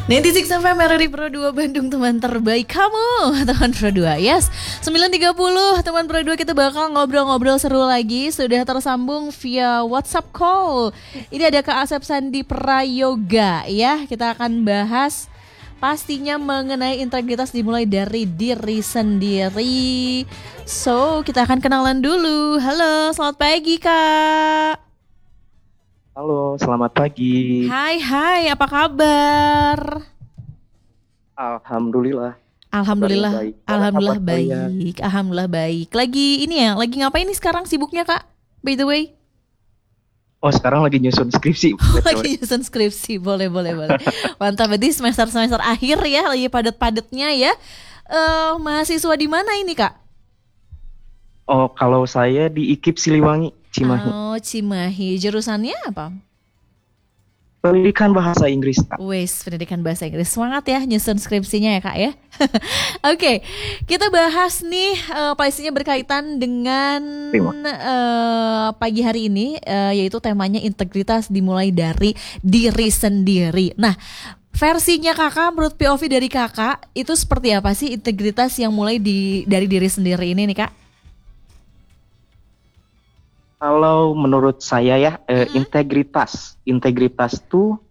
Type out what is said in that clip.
96 FM RRI Pro 2 Bandung, teman terbaik kamu, teman Pro 2. Yes, 9.30 teman Pro 2, kita bakal ngobrol-ngobrol seru lagi. Sudah tersambung via WhatsApp call. Ini ada Kak Asep Sandi Prayoga ya. Kita akan bahas pastinya mengenai integritas dimulai dari diri sendiri. So, kita akan kenalan dulu. Halo, selamat pagi Kak. Halo, selamat pagi. Hai, apa kabar? Alhamdulillah. Alhamdulillah, Kabarnya baik. alhamdulillah Kabar kalian? baik, alhamdulillah baik. Lagi ngapain nih sekarang sibuknya Kak? By the way, Oh, sekarang lagi nyusun skripsi. lagi nyusun skripsi, boleh. Mantap, berarti semester akhir ya, lagi padat-padatnya ya. Mahasiswa di mana ini Kak? Oh, kalau saya di IKIP Siliwangi, Cimahi. Oh, Cimahi. Jurusannya apa? Pendidikan Bahasa Inggris, Kak. Wes, pendidikan bahasa Inggris. Semangat ya nyusun skripsinya ya Kak ya. Oke, kita bahas nih pastinya berkaitan dengan pagi hari ini, yaitu temanya integritas dimulai dari diri sendiri. Nah, versinya Kakak, menurut POV dari Kakak, itu seperti apa sih integritas yang mulai dari diri sendiri ini nih Kak? Kalau menurut saya ya, integritas tuh